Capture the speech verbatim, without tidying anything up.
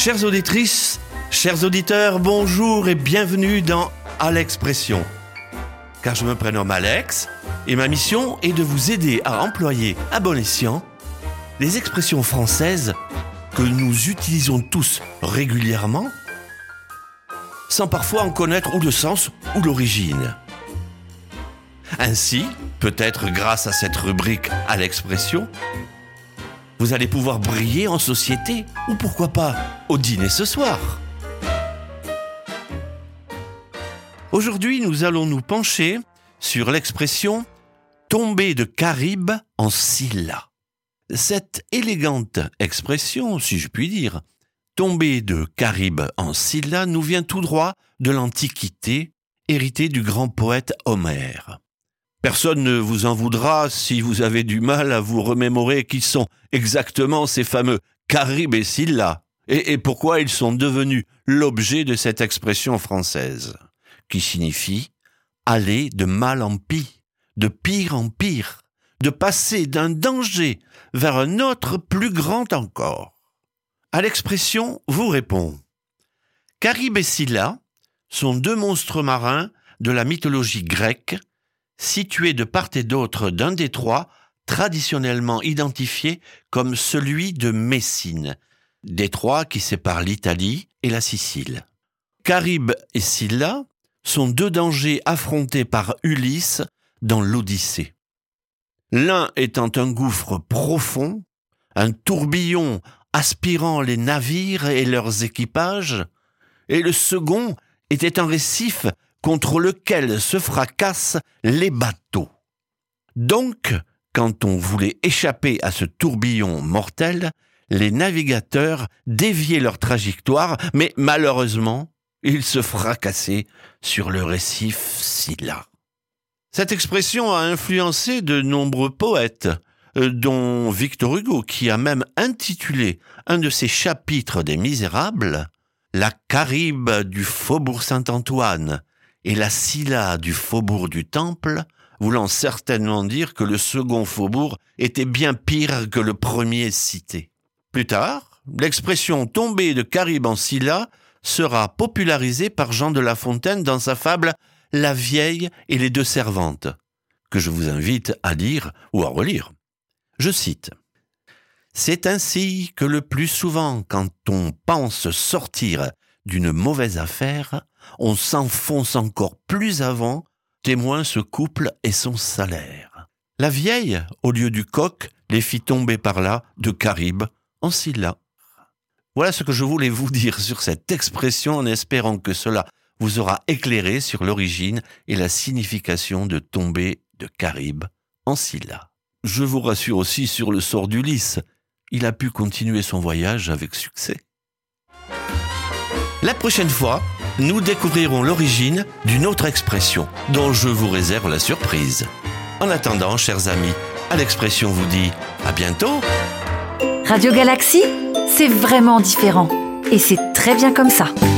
Chères auditrices, chers auditeurs, bonjour et bienvenue dans À l'Expression. Car je me prénomme Alex et ma mission est de vous aider à employer à bon escient les expressions françaises que nous utilisons tous régulièrement sans parfois en connaître ou le sens ou l'origine. Ainsi, peut-être grâce à cette rubrique à l'expression, vous allez pouvoir briller en société ou pourquoi pas au dîner ce soir. Aujourd'hui, nous allons nous pencher sur l'expression « tomber de Caribe en Scylla ». Cette élégante expression, si je puis dire, « tomber de Caribe en Scylla » nous vient tout droit de l'Antiquité, héritée du grand poète Homère. Personne ne vous en voudra si vous avez du mal à vous remémorer qui sont exactement ces fameux Caribe et Scylla, et, et pourquoi ils sont devenus l'objet de cette expression française, qui signifie aller de mal en pis, de pire en pire, de passer d'un danger vers un autre plus grand encore. À l'expression vous répond. Caribe et Scylla sont deux monstres marins de la mythologie grecque, situés de part et d'autre d'un détroit traditionnellement identifié comme celui de Messine, détroit qui sépare l'Italie et la Sicile. Caribe et Scylla sont deux dangers affrontés par Ulysse dans l'Odyssée. L'un étant un gouffre profond, un tourbillon aspirant les navires et leurs équipages, et le second était un récif contre lequel se fracassent les bateaux. Donc, quand on voulait échapper à ce tourbillon mortel, les navigateurs déviaient leur trajectoire, mais malheureusement, ils se fracassaient sur le récif Scylla. Cette expression a influencé de nombreux poètes, dont Victor Hugo, qui a même intitulé un de ses chapitres des Misérables « La Caribe du faubourg Saint-Antoine » et la Scylla du faubourg du Temple, voulant certainement dire que le second faubourg était bien pire que le premier cité. Plus tard, l'expression « tomber de Caribe en Scylla » sera popularisée par Jean de La Fontaine dans sa fable « La vieille et les deux servantes », que je vous invite à lire ou à relire. Je cite. « C'est ainsi que le plus souvent, quand on pense sortir d'une mauvaise affaire, on s'enfonce encore plus avant, témoin ce couple et son salaire. La vieille, au lieu du coq, les fit tomber par là de Caribe en Scylla. » Voilà ce que je voulais vous dire sur cette expression en espérant que cela vous aura éclairé sur l'origine et la signification de tomber de Caribe en Scylla. Je vous rassure aussi sur le sort d'Ulysse. Il a pu continuer son voyage avec succès. La prochaine fois, nous découvrirons l'origine d'une autre expression dont je vous réserve la surprise. En attendant, chers amis, à l'expression vous dit à bientôt. Radio Galaxy, c'est vraiment différent et c'est très bien comme ça.